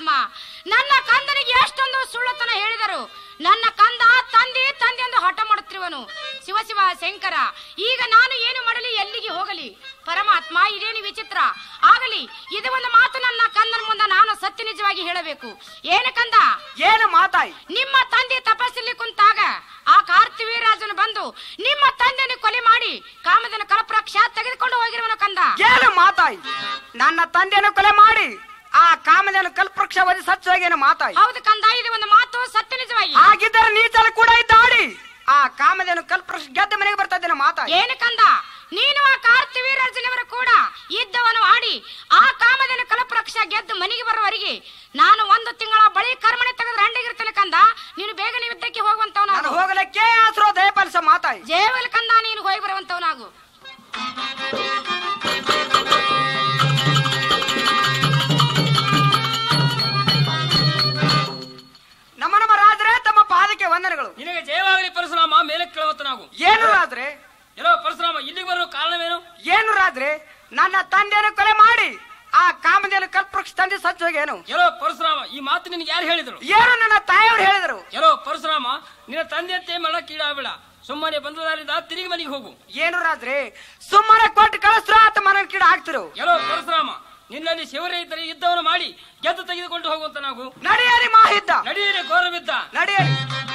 ಪರಮಾತ್ಮ, ನನ್ನ ಕಂದನಿಗೆ ಎಷ್ಟೊಂದು ಸುಳ್ಳತನ ಹೇಳಿದರು. ನನ್ನ ಕಂದ ತಂದೆ ತಂದೆ ಎಂದು ಹಠ ಮಾಡುತ್ತಿರುವನು. ಶಿವ ಶಿವ ಶಂಕರ, ಈಗ ನಾನು ಏನು ಮಾಡಲಿ, ಎಲ್ಲಿಗೆ ಹೋಗಲಿ? ಪರಮಾತ್ಮ, ಇದೇನು ವಿಚಿತ್ರ. ಆಗಲಿ, ಇದು ಒಂದು ಮಾತು ನನ್ನ ಕಂದನ ಮುಂದೆ ನಾನು ಸತ್ಯ ನಿಜವಾಗಿ ಹೇಳಬೇಕು. ಏನು ಕಂದ? ಏನು ಮಾತಾಯಿ? ನಿಮ್ಮ ತಂದೆ ತಪಸ್ಸಲ್ಲಿ ಕುಂತಾಗ ಆ ಕಾರ್ತಿವೀರಾಜನು ಬಂದು ನಿಮ್ಮ ತಂದೆಯನ್ನು ಕೊಲೆ ಮಾಡಿ ಕಾಮದನ ಕಲ್ಪವೃಕ್ಷ ತೆಗೆದುಕೊಂಡು ಹೋಗಿರುವನು ಕಂದ. ಏನು ಮಾತಾಯಿ? ನನ್ನ ತಂದೆಯನ್ನು ಕೊಲೆ ಮಾಡಿ ಆ ಕಾಮಧೇನು ಕಲ್ಪವೃಕ್ಷ ವಧಿ ಸತ್ಯವಾಗೇನು ಮಾತಾಯಿ? ಹೌದು ಕಂದ, ಇದು ಒಂದು ಮಾತು ಸತ್ಯ ನಿಜವಾಗಿ. ಹಾಗಿದ್ದರೆ ನೀಚಲು ಕೂಡ ಇದ್ದಾಡಿ ಆ ಕಾಮಧೇನು ಕಲ್ಪವೃಕ್ಷ ಗೆದ್ದ ಮನೆಗೆ ಬರ್ತಾ ಇದ್ದೇನೆ ಮಾತಾಯಿ. ಏನು ಕಂದ, ನೀನು ಆ ಕಾರ್ತಿವೀರಾಜನವರ ಕೂಡ ಯುದ್ಧವನ್ನು ಆಡಿ ಆ ಕಾಮಧೇನು ಕಲ್ಪವೃಕ್ಷ ಗೆದ್ದು ಮನೆಗೆ ಬರುವವರೆಗೆ ನಾನು 1 ತಿಂಗಳ ಬಳಿ ಕರ್ಮಣೆ ತೆಗೆದು ರಂಡಿಗಿರ್ತೇನೆ ಕಂದ. ನೀನು ಬೇಗನೆ ಯುದ್ಧಕ್ಕೆ ಹೋಗುವಂತವನಾಗು. ನಾನು ಹೋಗಲಿಕ್ಕೆ ಆಸರೋ ದಯಪಾಲಿಸ ಮಾತಾಯಿ. ಜೇವಲ್ ಕಂದ, ನೀನು ಹೋಗಿ ಬರುವಂತವನಾಗು. ನಮ್ಮ ರಾಜರೇ, ತಮ್ಮ ಪಾದಕ್ಕೆ ವಂದನೆಗಳು. ನಿನಗೆ ಜಯವಾಗಲಿ ಪರಶುರಾಮ. ಮೇಲೆ ಕೇಳುವಂತನಾಗು. ಏನು ರಾಜ್ರೆ? ಎಲ್ಲೋ ಪರಶುರಾಮ, ಇಲ್ಲಿಗೆ ಬರುವ ಕಾರಣವೇನು? ಏನು ರಾಜ್ರೆ? ನನ್ನ ತಂದೆಯನ್ನು ಕೊಲೆ ಮಾಡಿ ಆ ಕಾಮಧೇನು ಕಲ್ಪವೃಕ್ಷ ತಂದೆ ಸತ್ಯವಾಗೇನು? ಎಲ್ಲೋ ಪರಶುರಾಮ, ಈ ಮಾತು ನಿನಗೆ ಯಾರು ಹೇಳಿದ್ರು? ಏನು ನನ್ನ ತಾಯಿಯವರು ಹೇಳಿದರು. ಎಲ್ಲೋ ಪರಶುರಾಮ, ನಿನ್ನ ತಂದೆಯಂತೆ ಮರಣಕ್ಕೀಡಾಗಬೇಡ. ಸುಮ್ಮನೆ ಬಂದದಾರಿಂದ ತಿರುಗಿ ಮನೆಗೆ ಹೋಗು. ಏನು ರಾಜ್ರೆ? ಸುಮ್ಮನೆ ಕೊಟ್ಟು ಕಳಿಸ್ರ ಆತ ಮನ ಕೀಡ ಹಾಕ್ತಿರು. ಎಲ್ಲೋ ಪರಶುರಾಮ, ನಿನ್ನಲ್ಲಿ ಶಿವರೇ ಇದ್ದರೆ ಯುದ್ಧವನ್ನು ಮಾಡಿ ಗೆದ್ದು ತೆಗೆದುಕೊಂಡು ಹೋಗುವಂತ ನಾವು. ನಡೆಯಲಿ ಮಾಹಿದ್ದ, ನಡೆಯಲಿ ಘೋರವಿದ್ದ. ನಡೆಯಲಿ.